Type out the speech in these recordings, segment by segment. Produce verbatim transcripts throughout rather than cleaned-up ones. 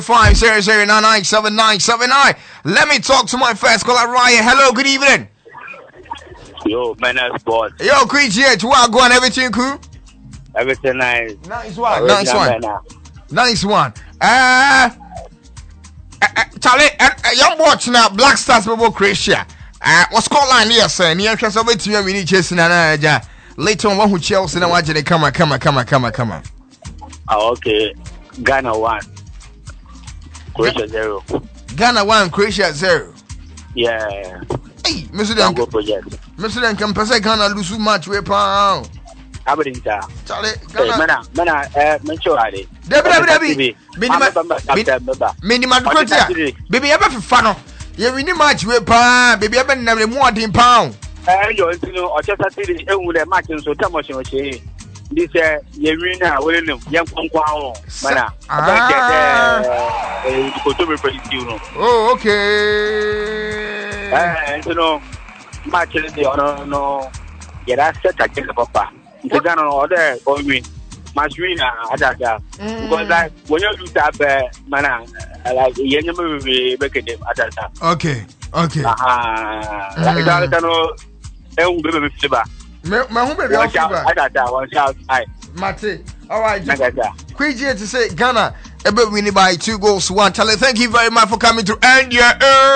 Five zero zero nine nine seven nine seven nine. Let me talk to my first caller, Ryan. Hello, good evening. Yo, Menace boss. Yo, Chris here. To what go on? Everything cool? Everything nice. Nice one. Nice one. Nice one. Uh, uh, uh Charlie, uh, uh, young watch now. Black Stars before Croatia. Uh, what's called line here, sir? Near Castle, wait to me. Chasing and uh, later on, one who Chelsea and watch it. Come on, come on, come on, come on, come on. Oh, okay. Ghana one. Croatia zero. Ghana one, Croatia zero. Yeah. Hey, Mister Duncan. Mister Duncan, Pasa Ghana lose match with pound. Aberdeenshire. Charlie, Ghana. Mana, mana, eh, mention ade. Debi, debi, debi. Minima, minima, Croatia. Baby, ever for fun. You win the match with pound. Baby, ever never more than pound. Eh, you know, or just a city, and with a match and so much on she. This uh, Yerina, William, young Conquao, Mana. Ah, eh, oh, okay. Eh, you know, match in the honor, no, get us set against the papa. The Ghana order or win. Match winner, Adada. Because like when you do that, Mana, like Yenny movie, make it Adada. Okay, okay. Ah, like that, no, and baby fever. My home baby, I got that one shout. I, Mate, all right, Queen to say Ghana, ever winning by two goals to one. Charlie, thank you very much for coming to end your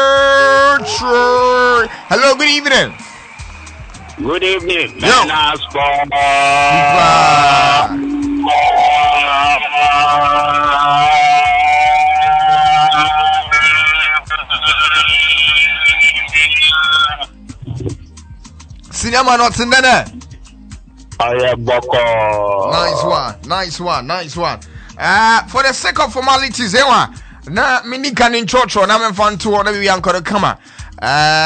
intro. Hello, good evening. Good evening, Yo. Menace boss. Cinema not in there. I am Boko. Nice one, nice one, nice one. Uh, for the sake of formalities, eh, na mini can in church or na me fan to or we are come. Uh